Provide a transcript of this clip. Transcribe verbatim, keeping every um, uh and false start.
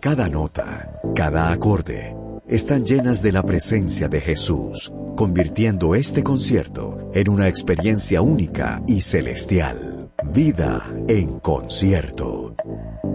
cada nota, cada acorde, están llenas de la presencia de Jesús, convirtiendo este concierto en una experiencia única y celestial. Vida en concierto.